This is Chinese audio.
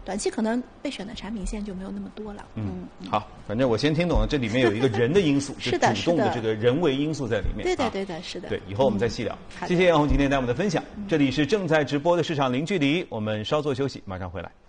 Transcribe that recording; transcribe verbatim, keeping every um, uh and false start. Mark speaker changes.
Speaker 1: 短期可能备选的产品线就没有那么多了。
Speaker 2: 嗯，好，反正我先听懂了，这里面有一个人的因素，
Speaker 1: 是的，
Speaker 2: 主动的这个人为因素在里面。
Speaker 1: 对的，对的，是的。
Speaker 2: 对，以后我们再细聊。谢谢杨红今天带我们的分享。这里是正在直播的市场零距离，我们稍作休息，马上回来。